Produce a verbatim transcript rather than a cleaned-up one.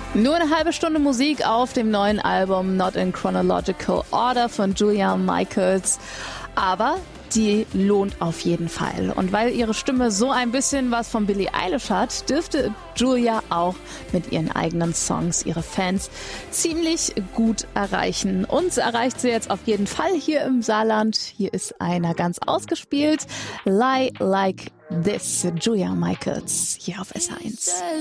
Nur eine halbe Stunde Musik auf dem neuen Album Not in Chronological Order von Julia Michaels. Aber die lohnt auf jeden Fall. Und weil ihre Stimme so ein bisschen was von Billie Eilish hat, dürfte Julia auch mit ihren eigenen Songs ihre Fans ziemlich gut erreichen. Uns erreicht sie jetzt auf jeden Fall hier im Saarland. Hier ist einer ganz ausgespielt. Lie Like This, Julia Michaels, hier auf S H eins.